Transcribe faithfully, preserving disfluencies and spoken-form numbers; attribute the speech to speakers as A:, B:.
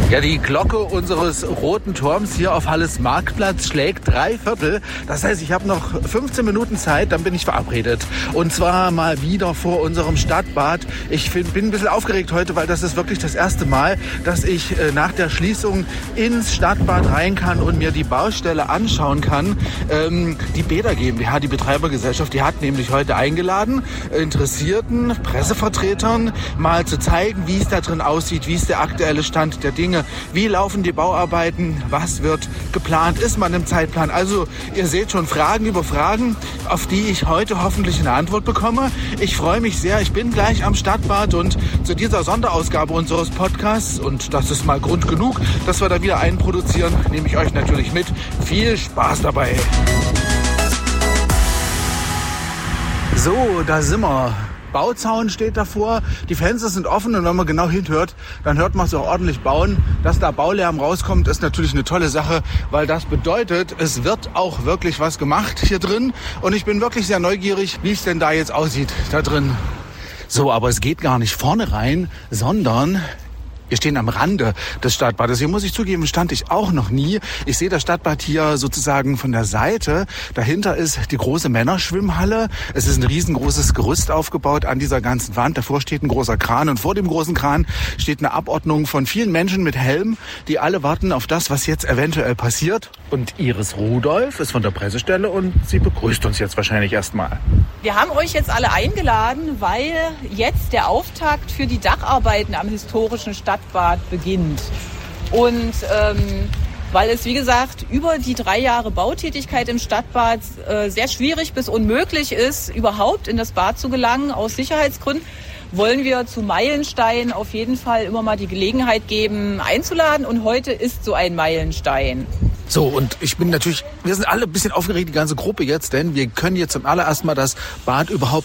A: Ja, die Glocke unseres Roten Turms hier auf Halles Marktplatz schlägt drei Viertel. Das heißt, ich habe noch fünfzehn Minuten Zeit, dann bin ich verabredet. Und zwar mal wieder vor unserem Stadtbad. Ich bin ein bisschen aufgeregt heute, weil das ist wirklich das erste Mal, dass ich nach der Schließung ins Stadtbad rein kann und mir die Baustelle anschauen kann. Ähm, die Bäder GmbH, die Betreibergesellschaft, die hat nämlich heute eingeladen, Interessierten, Pressevertretern, mal zu zeigen, wie es da drin aussieht, wie ist der aktuelle Stand der Dinge. Wie laufen die Bauarbeiten? Was wird geplant? Ist man im Zeitplan? Also ihr seht schon Fragen über Fragen, auf die ich heute hoffentlich eine Antwort bekomme. Ich freue mich sehr. Ich bin gleich am Stadtbad und zu dieser Sonderausgabe unseres Podcasts, und das ist mal Grund genug, dass wir da wieder einen produzieren, nehme ich euch natürlich mit. Viel Spaß dabei. So, da sind wir. Bauzaun steht davor, die Fenster sind offen und wenn man genau hinhört, dann hört man es auch ordentlich bauen. Dass da Baulärm rauskommt, ist natürlich eine tolle Sache, weil das bedeutet, es wird auch wirklich was gemacht hier drin und ich bin wirklich sehr neugierig, wie es denn da jetzt aussieht da drin. So, aber es geht gar nicht vorne rein, sondern wir stehen am Rande des Stadtbades. Hier muss ich zugeben, stand ich auch noch nie. Ich sehe das Stadtbad hier sozusagen von der Seite. Dahinter ist die große Männerschwimmhalle. Es ist ein riesengroßes Gerüst aufgebaut an dieser ganzen Wand. Davor steht ein großer Kran und vor dem großen Kran steht eine Abordnung von vielen Menschen mit Helm, die alle warten auf das, was jetzt eventuell passiert. Und Iris Rudolph ist von der Pressestelle und sie begrüßt uns jetzt wahrscheinlich erstmal.
B: Wir haben euch jetzt alle eingeladen, weil jetzt der Auftakt für die Dacharbeiten am historischen Stadtbad beginnt. Und ähm, weil es, wie gesagt, über die drei Jahre Bautätigkeit im Stadtbad äh, sehr schwierig bis unmöglich ist, überhaupt in das Bad zu gelangen, aus Sicherheitsgründen, wollen wir zu Meilenstein auf jeden Fall immer mal die Gelegenheit geben, einzuladen. Und heute ist so ein Meilenstein.
A: So, und ich bin natürlich, wir sind alle ein bisschen aufgeregt, die ganze Gruppe jetzt, denn wir können jetzt zum allerersten Mal das Bad überhaupt